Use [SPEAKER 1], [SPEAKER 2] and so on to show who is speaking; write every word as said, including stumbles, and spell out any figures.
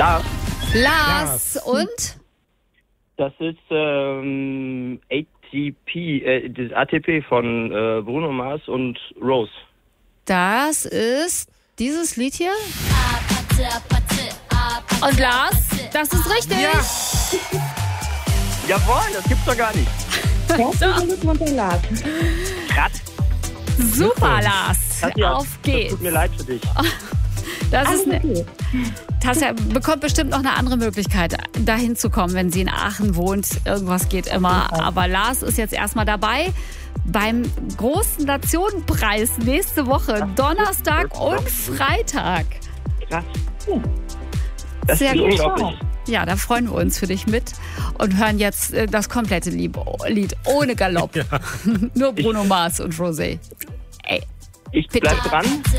[SPEAKER 1] Lars.
[SPEAKER 2] Lars. Und?
[SPEAKER 1] Das ist ähm, A T P, äh, das A T P von äh, Bruno Mars und Rose.
[SPEAKER 2] Das ist dieses Lied hier. Und Lars, das ist richtig.
[SPEAKER 1] Ja. Jawohl, das gibt's doch gar nicht.
[SPEAKER 3] Herzlichen Glückwunsch an Lars.
[SPEAKER 1] Krass.
[SPEAKER 2] Super, Lars.
[SPEAKER 1] Katja,
[SPEAKER 2] Auf
[SPEAKER 1] das
[SPEAKER 2] geht's.
[SPEAKER 1] tut mir leid für dich.
[SPEAKER 2] Das
[SPEAKER 3] Alles
[SPEAKER 2] ist eine,
[SPEAKER 3] okay.
[SPEAKER 2] Tasja bekommt bestimmt noch eine andere Möglichkeit, dahin zu kommen, wenn sie in Aachen wohnt. Irgendwas geht immer. Aber Lars ist jetzt erstmal dabei beim großen Nationenpreis nächste Woche, Donnerstag und Freitag.
[SPEAKER 1] Krass. Das
[SPEAKER 2] Sehr
[SPEAKER 1] ist
[SPEAKER 2] gut.
[SPEAKER 1] unglaublich.
[SPEAKER 2] Ja, da freuen wir uns für dich mit und hören jetzt äh, das komplette Lied, Lied ohne Galopp. Nur Bruno Mars und Rosé. Ey,
[SPEAKER 1] Ich
[SPEAKER 2] bitte.
[SPEAKER 1] bleib dran.